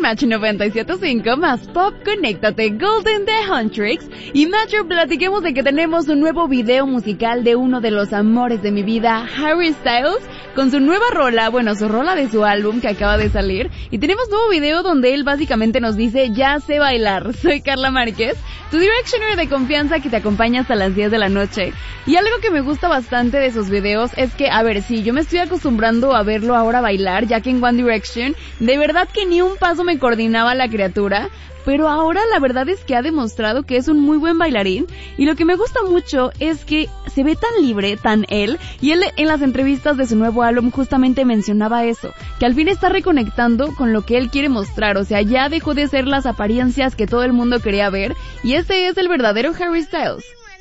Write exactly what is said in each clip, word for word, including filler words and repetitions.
Match noventa y siete punto cinco más Pop, conéctate, Golden de Huntrix. Y Matcher, platiquemos de que tenemos un nuevo video musical de uno de los amores de mi vida, Harry Styles, con su nueva rola, bueno, su rola de su álbum que acaba de salir. Y tenemos nuevo video donde él básicamente nos dice, ya sé bailar. Soy Carla Márquez, tu Directioner de confianza que te acompaña hasta las diez de la noche. Y algo que me gusta bastante de sus videos es que, a ver, sí, yo me estoy acostumbrando a verlo ahora bailar, ya que en One Direction, de verdad que ni un paso me coordinaba la criatura, pero ahora la verdad es que ha demostrado que es un muy buen bailarín, y lo que me gusta mucho es que se ve tan libre, tan él, y él en las entrevistas de su nuevo álbum justamente mencionaba eso, que al fin está reconectando con lo que él quiere mostrar, o sea, ya dejó de ser las apariencias que todo el mundo quería ver, y ese es el verdadero Harry Styles.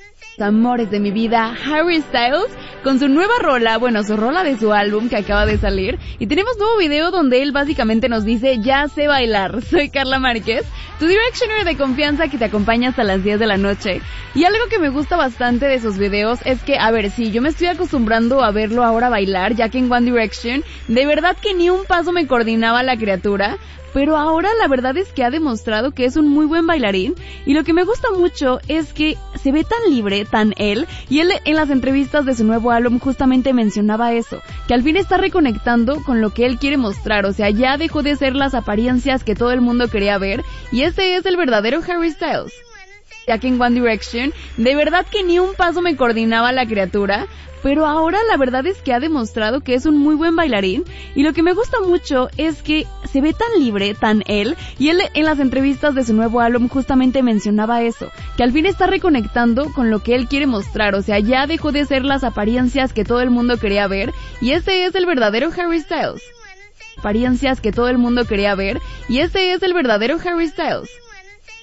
Amores de mi vida, Harry Styles, con su nueva rola, bueno, su rola de su álbum que acaba de salir. Y tenemos nuevo video donde él básicamente nos dice, ya sé bailar. Soy Carla Márquez, tu Directioner de confianza que te acompaña hasta las diez de la noche. Y algo que me gusta bastante de sus videos es que, a ver, sí, yo me estoy acostumbrando a verlo ahora bailar, ya que en One Direction, de verdad que ni un paso me coordinaba la criatura, pero ahora la verdad es que ha demostrado que es un muy buen bailarín, y lo que me gusta mucho es que se ve tan libre, tan él, y él en las entrevistas de su nuevo álbum justamente mencionaba eso, que al fin está reconectando con lo que él quiere mostrar, o sea, ya dejó de ser las apariencias que todo el mundo quería ver, y ese es el verdadero Harry Styles. Ya que en One Direction, de verdad que ni un paso me coordinaba la criatura, pero ahora la verdad es que ha demostrado que es un muy buen bailarín, y lo que me gusta mucho es que se ve tan libre, tan él, y él en las entrevistas de su nuevo álbum justamente mencionaba eso, que al fin está reconectando con lo que él quiere mostrar, o sea, ya dejó de ser las apariencias que todo el mundo quería ver, y ese es el verdadero Harry Styles. Apariencias que todo el mundo quería ver, y ese es el verdadero Harry Styles.